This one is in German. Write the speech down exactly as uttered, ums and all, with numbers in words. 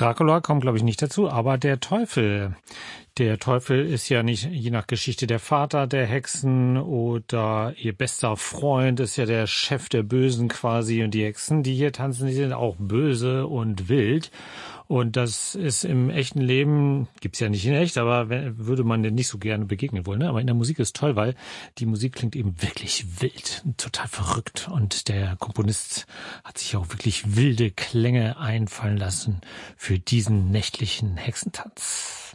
Dracula kommt, glaube ich, nicht dazu, aber der Teufel. Der Teufel ist ja nicht, je nach Geschichte, der Vater der Hexen oder ihr bester Freund ist ja der Chef der Bösen quasi. Und die Hexen, die hier tanzen, die sind auch böse und wild. Und das ist im echten Leben, gibt's ja nicht in echt, aber würde man denn nicht so gerne begegnen wollen. Ne? Aber in der Musik ist toll, weil die Musik klingt eben wirklich wild, total verrückt. Und der Komponist hat sich auch wirklich wilde Klänge einfallen lassen für diesen nächtlichen Hexentanz.